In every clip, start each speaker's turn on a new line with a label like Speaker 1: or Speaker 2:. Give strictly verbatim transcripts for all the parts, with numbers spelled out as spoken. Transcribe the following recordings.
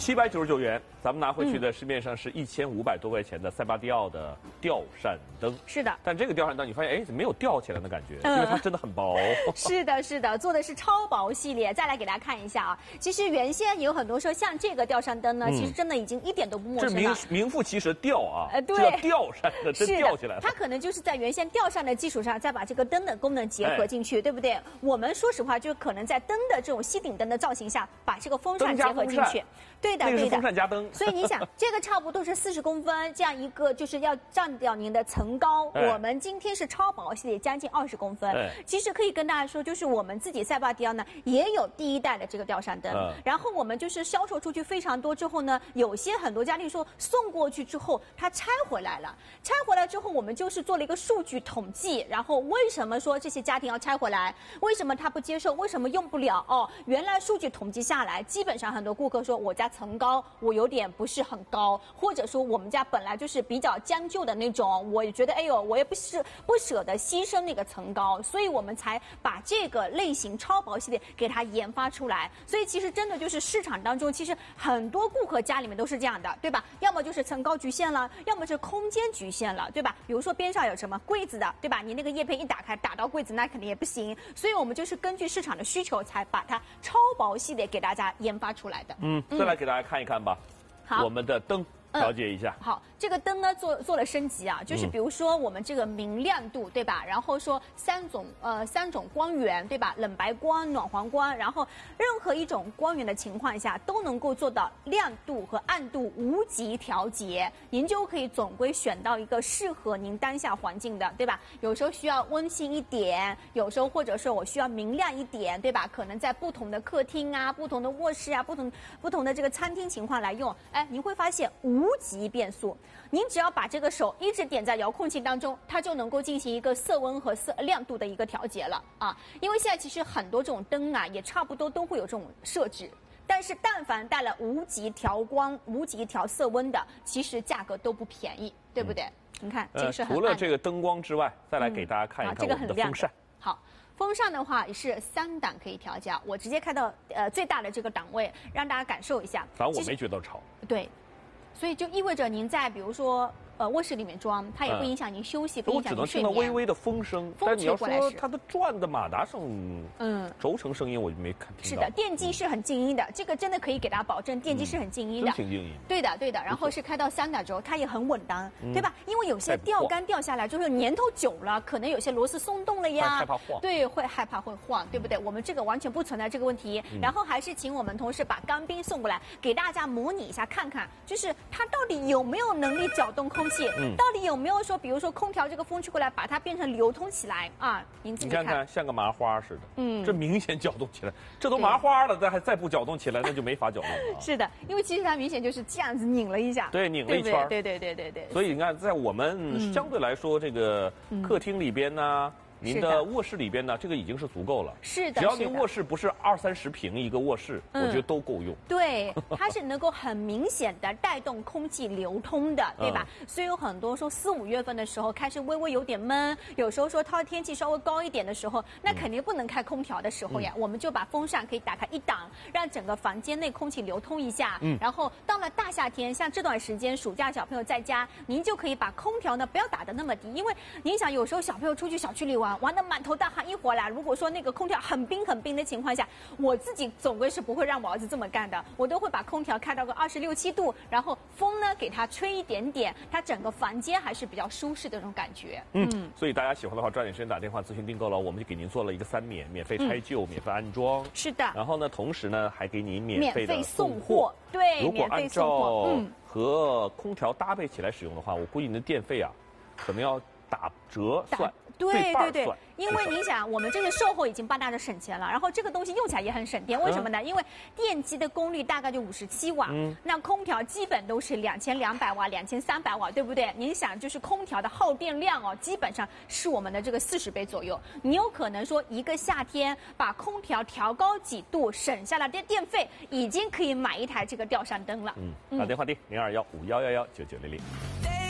Speaker 1: 七百九十九元，咱们拿回去的市面上是一千五百多块钱的塞巴迪奥的吊扇灯。
Speaker 2: 是的，
Speaker 1: 但这个吊扇灯你发现，哎，怎么没有吊起来的感觉？因为它真的很薄。
Speaker 2: 是的，是的，做的是超薄系列。再来给大家看一下啊，其实原先有很多说像这个吊扇灯呢，嗯、其实真的已经一点都不陌生了。
Speaker 1: 这名名副其实吊啊，
Speaker 2: 呃，对，
Speaker 1: 叫吊扇的，真吊起来了。
Speaker 2: 它可能就是在原先吊扇的基础上，再把这个灯的功能结合进去，哎、对不对？我们说实话，就可能在灯的这种吸顶灯的造型下，把这个风扇结合进去。对的，对的。
Speaker 1: 那个是风扇加灯。
Speaker 2: 所以你想，这个差不多是四十公分，这样一个就是要占掉您的层高。哎、我们今天是超薄系列，将近二十公分。哎、其实可以跟大家说，就是我们自己塞巴迪奥呢也有第一代的这个吊扇灯，嗯、然后我们就是销售出去非常多之后呢，有些很多家庭说送过去之后它拆回来了，拆回来之后我们就是做了一个数据统计，然后为什么说这些家庭要拆回来？为什么他不接受？为什么用不了？哦，原来数据统计下来，基本上很多顾客说我家层高我有点不是很高，或者说我们家本来就是比较将就的那种，我觉得哎呦我也不是不舍得牺牲那个层高，所以我们才把这个类型超薄系列给它研发出来。所以其实真的就是市场当中，其实很多顾客家里面都是这样的，对吧？要么就是层高局限了，要么是空间局限了，对吧？比如说边上有什么柜子的，对吧？你那个叶片一打开打到柜子，那肯定也不行。所以我们就是根据市场的需求，才把它超薄系列给大家研发出来的。
Speaker 1: 嗯，再来给大家看一看吧。好，我们的灯调节一下。
Speaker 2: 嗯、好，这个灯呢做做了升级啊，就是比如说我们这个明亮度，对吧？然后说三种呃三种光源，对吧？冷白光、暖黄光，然后任何一种光源的情况下都能够做到亮度和暗度无极调节，您就可以总归选到一个适合您当下环境的，对吧？有时候需要温馨一点，有时候或者说我需要明亮一点，对吧？可能在不同的客厅啊、不同的卧室啊、不同不同的这个餐厅情况来用，哎，您会发现无极变速，您只要把这个手一直点在遥控器当中，它就能够进行一个色温和色亮度的一个调节了啊。因为现在其实很多这种灯啊，也差不多都会有这种设置，但是但凡带了无极调光、无极调色温的，其实价格都不便宜，对不对？嗯、你看，这个是很
Speaker 1: 呃、除了这个灯光之外，再来给大家看一看我们的风扇。
Speaker 2: 嗯、好。风扇的话也是三档可以调节，我直接开到呃最大的这个档位，让大家感受一下。
Speaker 1: 反正我没觉得吵。
Speaker 2: 对，所以就意味着您在比如说呃卧室里面装，它也不影响您休息，嗯、不影响您睡眠。
Speaker 1: 我只能听到微微的风声，但你要说它的转的马达声，
Speaker 2: 嗯，
Speaker 1: 轴承声音我就没看听到。
Speaker 2: 是的，电机是很静音的，这个真的可以给大家保证，电机是很静音的，
Speaker 1: 嗯、挺静音。
Speaker 2: 对的，对的。然后是开到三档之后，它也很稳当，嗯、对吧？因为有些吊杆掉下来就是年头久了，可能有些螺丝松动了呀，
Speaker 1: 害怕晃。
Speaker 2: 对，会害怕会晃，对不对？我们这个完全不存在这个问题。嗯、然后还是请我们同事把钢钉送过来，给大家模拟一下，看看就是它到底有没有能力搅动空气，嗯、到底有。有没有说，比如说空调这个风吹过来，把它变成流通起来啊？您自己看，
Speaker 1: 你看看像个麻花似的，嗯，这明显搅动起来，这都麻花了，再还再不搅动起来，那就没法搅动了。
Speaker 2: 是的，因为其实它明显就是这样子拧了一下，
Speaker 1: 对，拧了一圈，
Speaker 2: 对对对对对。
Speaker 1: 所以你看，在我们相对来说，这个客厅里边呢。您的卧室里边呢，这个已经是足够了。
Speaker 2: 是的，
Speaker 1: 只要您卧室不是二三十平一个卧室，
Speaker 2: 嗯、
Speaker 1: 我觉得都够用。
Speaker 2: 对，它是能够很明显的带动空气流通的，对吧？嗯、所以有很多说四五月份的时候开始微微有点闷，有时候说它天气稍微高一点的时候，那肯定不能开空调的时候呀，嗯、我们就把风扇可以打开一档，让整个房间内空气流通一下。嗯。然后到了大夏天，像这段时间暑假小朋友在家，您就可以把空调呢不要打得那么低，因为您想有时候小朋友出去小区里玩。玩得满头大汗，一回来，如果说那个空调很冰很冰的情况下，我自己总归是不会让我儿子这么干的，我都会把空调开到个二十六七度，然后风呢给它吹一点点，它整个房间还是比较舒适的那种感觉。
Speaker 1: 嗯，嗯所以大家喜欢的话，抓紧时间打电话咨询订购了，我们就给您做了一个三免，免费拆旧，嗯、免费安装。
Speaker 2: 是的。
Speaker 1: 然后呢，同时呢还给您免费的
Speaker 2: 送货。对，
Speaker 1: 如果按照和空调搭配起来使用的话，我估计您的电费啊，可能要打折算。
Speaker 2: 对对对，因为你想，我们这个售后已经帮大家省钱了，然后这个东西用起来也很省电，为什么呢？嗯、因为电机的功率大概就五十七瓦，嗯、那空调基本都是两千两百瓦、两千三百瓦，对不对？您想，就是空调的耗电量哦，基本上是我们的这个四十倍左右。你有可能说一个夏天把空调调高几度，省下来的电费，已经可以买一台这个吊扇灯了。
Speaker 1: 嗯，打电话订零二幺五幺幺幺九九零零。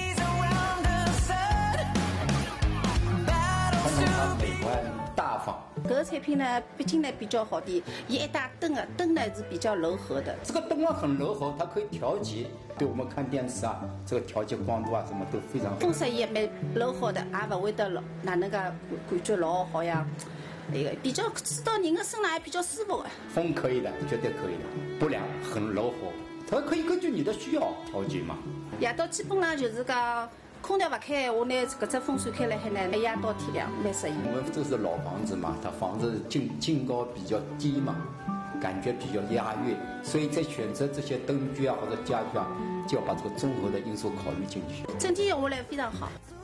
Speaker 3: 它美观大方。 这个产品呢，毕竟呢比较好的，伊一打灯啊，灯呢是比较柔和的。
Speaker 4: 这个灯啊很柔和，它可以调节，对我们看电视啊，这个调节光度啊什么都非常好。
Speaker 3: 风色也蛮柔和的，也不会得老哪能个感觉老好像。那个比较吃到人的身上还比较舒服的。
Speaker 4: 风可以的，绝对可以的，不凉，很柔和，它可以根据你的需要调节嘛。
Speaker 3: 夜到基本上就是讲空调不开的话呢，搿只风扇开了海呢，夜到天亮蛮适宜。
Speaker 4: 我们这是老房子嘛，它房子净净高比较低嘛，感觉比较压抑，所以在选择这些灯具啊或者家具啊，就要把这个综合的因素考虑进去。
Speaker 3: 整体用下来非常好。